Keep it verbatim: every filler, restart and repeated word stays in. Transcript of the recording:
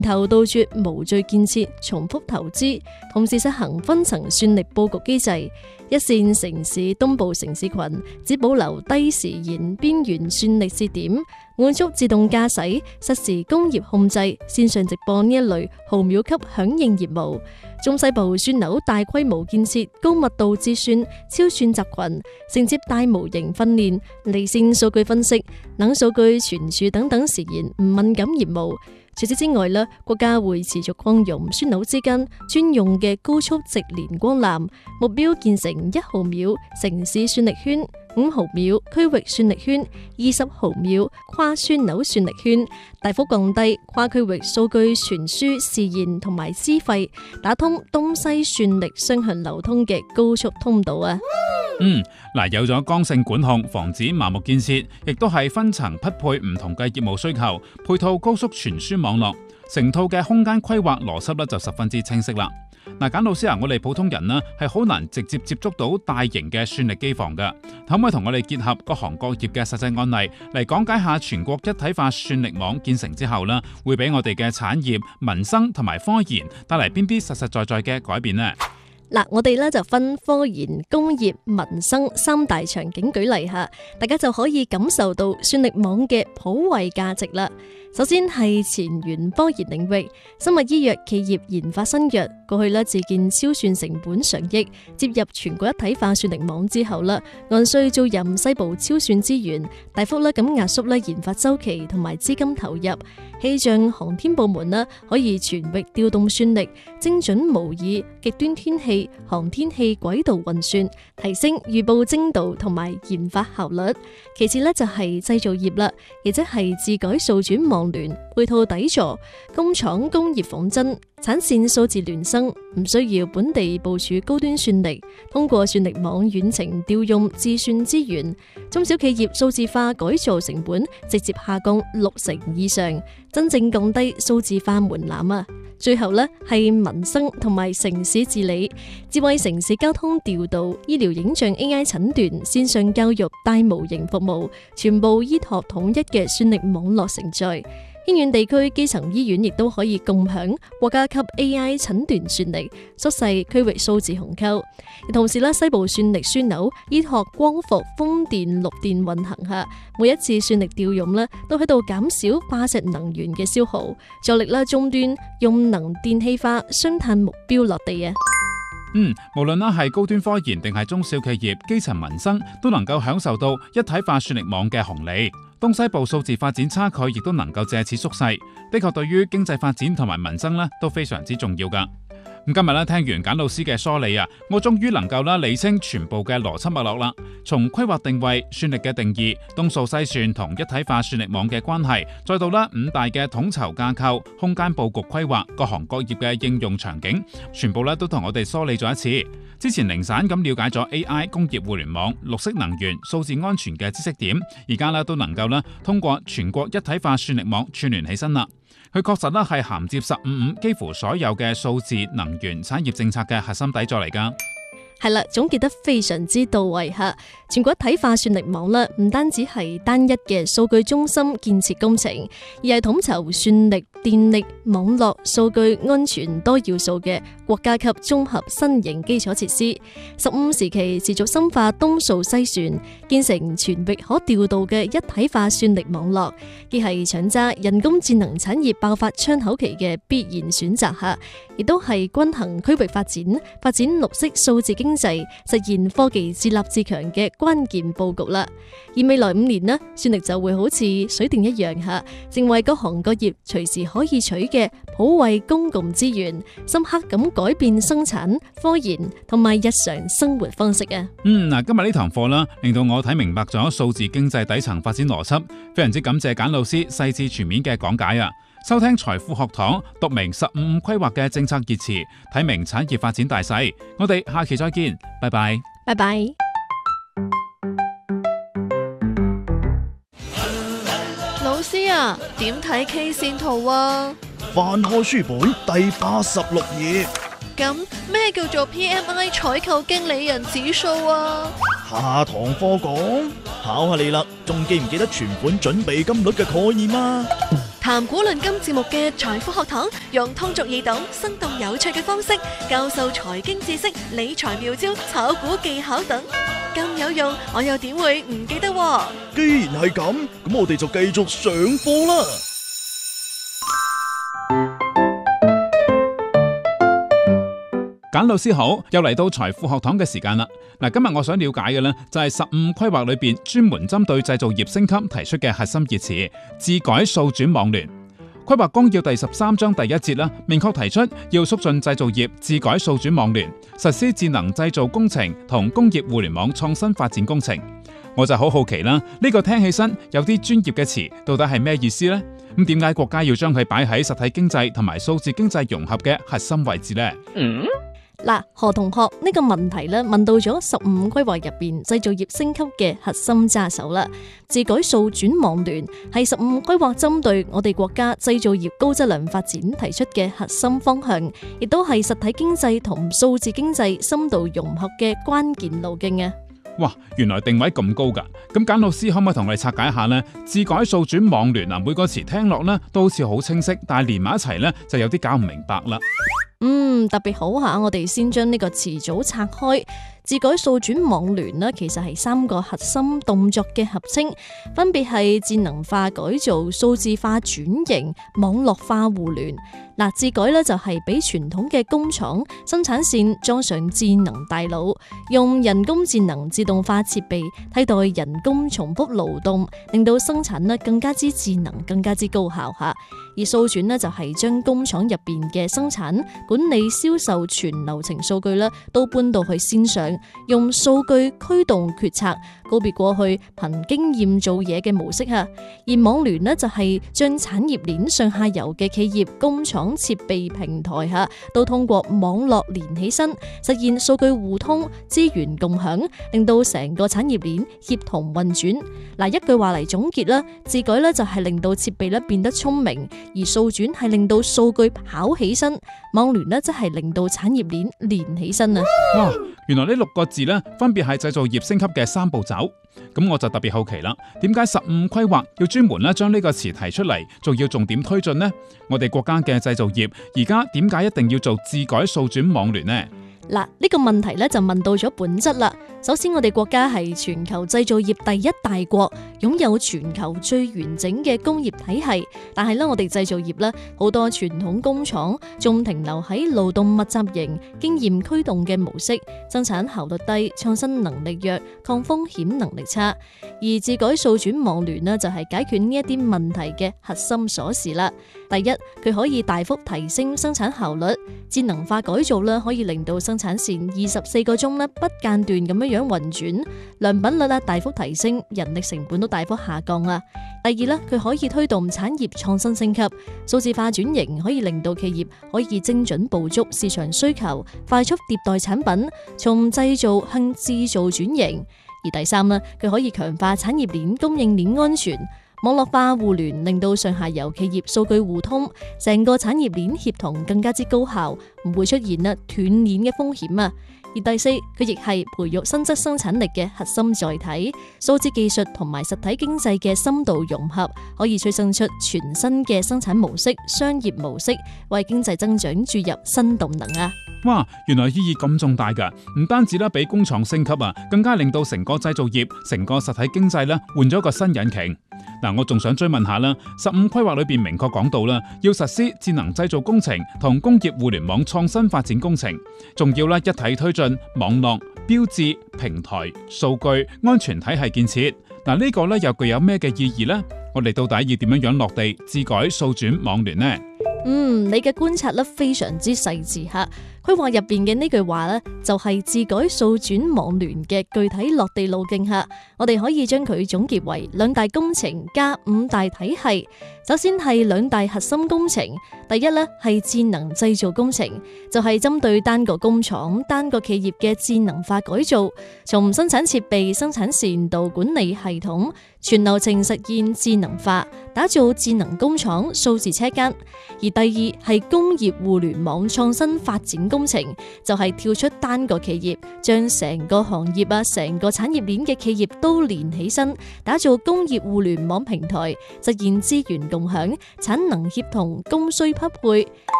頭杜絕無序建設、重複投資，同時實行分層算力佈局機制。一線城市東部城市群只保留低時延邊緣算力節點，滿足自動駕駛、實時工業控制、線上直播呢一類毫秒級響應業務。中西部樞紐大規模建設、高密度計算、超算集群、承接大模型訓練、離線數據分析、冷數據存儲等等時延唔敏感業務。除此之外咧，國家會持續擴容樞紐之間專用嘅高速直連光纜，目標建成一毫秒城市算力圈、五毫秒區域算力圈、二十毫秒跨樞紐算力圈，大幅降低跨區域數據傳輸時延同埋資費，打通東西算力雙向流通嘅高速通道啊！ 嗯，嗱，有咗剛性管控，防止盲目建設，亦都係分層匹配唔同嘅業務需求，配套高速傳輸網絡，成套嘅空間規劃邏輯咧就十分之清晰啦。嗱，簡老師啊，我哋普通人呢係好難直接接觸到大型嘅算力機房㗎，可唔可以同我哋結合各行各業嘅實際案例嚟講解下全國一體化算力網建成之後呢，會俾我哋嘅產業、民生同埋科研帶嚟邊啲實實在在嘅改變呢？ 嗱，我哋咧就分科研、工業、民生三大場景舉例下，大家就可以感受到算力網嘅普惠價值啦。首先係前沿科研領域，生物醫藥企業研發新藥，過去咧自建超算成本上億，接入全國一體化算力網之後啦，按需租賃西部超算資源，大幅咧咁壓縮咧研發周期同埋資金投入。氣象航天部門咧可以全域調動算力，精準模擬極端天氣、航天器軌道運算，提升預報精度同埋研發效率。其次咧就係製造業啦，亦即係自改數轉網聯，配套底座，工廠工業仿真，產線數字孿生，唔需要本地部署高端算力，通過算力網遠程調用自算資源，中小企業數字化改造成本直接下降六成以上，真正降低數字化門檻啊！最後呢係民生同埋城市治理，智慧城市交通調度、醫療影像 A I 診斷、線上教育大模型服務，全部依託統一嘅算力網絡承載。偏遠地區基層醫院亦都可以共享國家級 A I 診斷算力，縮細區域數字鴻溝。同時咧，西部算力樞紐依託光伏、風電、綠電運行下，每一次算力調用咧，都喺度減少化石能源嘅消耗，助力啦終端用能電氣化雙碳目標落地啊！ 嗯，無論啦係高端科研定係中小企業、基層民生，都能夠享受到一體化算力網嘅紅利。東西部數字發展差距亦都能夠借此縮細，的確對於經濟發展同埋民生咧都非常之重要噶。咁今日咧聽完簡老師嘅梳理啊，我終於能夠啦理清全部嘅邏輯脈絡啦。從規劃定位、算力嘅定義、東數西算同一體化算力網嘅關係，再到啦五大嘅統籌架構、空間佈局規劃、各行各業嘅應用場景，全部咧都同我哋梳理咗一次。之前零散咁了解咗 A I、工業互聯網、綠色能源、數字安全嘅知識點，而家咧都能夠咧通過全國一體化算力網串聯起身啦。佢確實咧係銜接十五五幾乎所有嘅數字能源產業政策嘅核心底座嚟㗎。 係啦，總結得非常之到位吓。全國一體化算力網啦，唔單止係單一嘅數據中心建設工程，而係統籌算力、電力、網絡、數據安全多要素嘅國家級綜合新型基礎設施。十五時期持續深化東數西算，建成全域可調度嘅一體化算力網絡，既係搶揸人工智能產業爆發窗口期嘅必然選擇吓，亦都係均衡區域發展、發展綠色數字經濟、實現科技自立自強嘅關鍵布局啦。而未來五年呢，算力就會好似水電一樣吓，成為各行各業隨時可以取嘅普惠公共資源，深刻咁改變生產、科研同埋日常生活方式啊。 嗯，嗱，今日呢堂課啦，令到我睇明白咗數字經濟底層發展邏輯，非常之感謝簡老師細緻全面嘅講解啊！收聽財富學堂，讀明十五五規劃嘅政策熱詞，睇明產業發展大勢。我哋下期再見，拜拜。 拜拜。 老師啊，點睇 K 線圖啊？ 翻開書本第八十六頁。 咁咩叫做 P M I 採購經理人指數啊？ 下堂課講，考下你啦，仲記唔記得存款準備金率嘅概念啊？ 談古論今節目嘅財富學堂，用通俗易懂、生動有趣嘅方式教授財經知識、理財妙招、炒股技巧等，咁有用，我又點會唔記得喎？ 既然係咁，咁我哋就繼續上課啦。 簡老師好，又嚟到財富學堂嘅時間啦。嗱，今日我想了解嘅呢，就係十五規劃裏邊專門針對製造業升級提出嘅核心熱詞——智改數轉網聯。規劃綱要第十三章第一節啦，明確提出要促進製造業智改數轉網聯，實施智能製造工程同工業互聯網創新發展工程。我就好好奇啦，呢個聽起身有啲專業嘅詞，到底係咩意思呢？咁點解國家要將佢擺喺實體經濟同埋數字經濟融合嘅核心位置呢？ 嗯嗱，何同學呢個問題咧問到咗十五規劃入邊製造業升級嘅核心揸手啦。智改數轉網聯係十五規劃針對我哋國家製造業高質量發展提出嘅核心方向，亦都係實體經濟同數字經濟深度融合嘅關鍵路徑啊！ 哇，原來定位咁高噶，咁簡老師可唔可以同我哋拆解一下呢？智改數轉網聯啊，每個詞聽落呢都好似好清晰，但係連埋一齊呢就有啲搞唔明白啦。 嗯，特別好下，我哋先將呢個詞組拆開。智改數轉網聯呢，其實係三個核心動作嘅合稱，分別係智能化改造、數字化轉型、網絡化互聯。嗱，智改呢就係俾傳統嘅工廠生產線裝上智能大腦，用人工智能自動化設備替代人工重複勞動，令到生產呢更加之智能、更加之高效吓。而數轉呢就係將工廠入邊嘅生產、管理、銷售全流程數據呢都搬到去線上，用數據驅動決策，告別過去憑經驗做嘢嘅模式吓。而網聯呢就係將產業鏈上下游嘅企業、工廠、設備平台吓，都通過網絡連起身，實現數據互通、資源共享，令到成個產業鏈協同運轉。嗱，一句話嚟總結啦，智改呢就係令到設備咧變得聰明，而數轉係令到數據跑起身，網聯呢則係令到產業鏈連起身啊！ 哇，原來呢六個字呢，分別係製造業升級嘅三步走。咁我就特別好奇啦，點解十五規劃要專門咧將呢個詞提出嚟，仲要重點推進呢？我哋國家嘅製造業而家點解一定要做智改數轉網聯呢？ 嗱，呢個問題咧就問到咗本質啦。首先，我哋國家係全球製造業第一大國，擁有全球最完整嘅工業體系。但係咧，我哋製造業咧好多傳統工廠仲停留喺勞動密集型、經驗驅動嘅模式，生產效率低、創新能力弱、抗風險能力差。而智改數轉網聯呢，就係解決呢一啲問題嘅核心鎖匙啦。第一，佢可以大幅提升生產效率，智能化改造啦，可以令到生產線二十四個鐘咧不間斷咁樣樣運轉，良品率啦大幅提升，人力成本都大幅下降啦。第二咧，佢可以推動產業創新升級，數字化轉型可以令到企業可以精準捕捉市場需求，快速迭代產品，從製造向製造轉型。而第三咧，佢可以強化產業鏈供應鏈安全。網絡化互聯令到上下游企業數據互通，成個產業鏈協同更加之高效，唔會出現啦斷鏈嘅風險啊！而第四，佢亦係培育新質生產力嘅核心載體，數字技術同埋實體經濟嘅深度融合，可以催生出全新嘅生產模式、商業模式，為經濟增長注入新動能啊！ 哇，原來意義咁重大噶，唔單止啦，俾工廠升級啊，更加令到成個製造業、成個實體經濟咧換咗個新引擎。嗱，我仲想追問下啦，十五規劃裏邊明確講到啦，要實施智能製造工程同工業互聯網創新發展工程，仲要啦一體推進網絡、標誌、平台、數據、安全體系建設。嗱，呢個咧又具有咩嘅意義呢？我哋到底要點樣樣落地智改數轉網聯呢？ 嗯，你嘅觀察咧非常之細緻吓。規劃入邊嘅呢句話呢，就係智改數轉網聯嘅具體落地路徑吓。我哋可以將佢總結為兩大工程加五大體系。首先係兩大核心工程，第一呢係智能製造工程，就係針對單個工廠、單個企業嘅智能化改造，從生產設備、生產線到管理系統，全流程實現智能化，打造智能工廠、數字車間。而第二係工業互聯網創新發展工程，就係跳出單個企業，將成個行業啊、成個產業鏈嘅企業都連起身，打造工業互聯網平台，實現資源共享、產能協同、供需匹配。